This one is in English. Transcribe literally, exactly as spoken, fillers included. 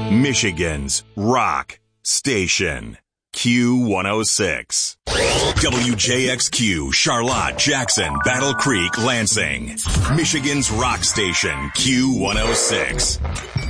Michigan's rock station, Q one oh six. W J X Q, Charlotte, Jackson, Battle Creek, Lansing. Michigan's rock station, Q one oh six.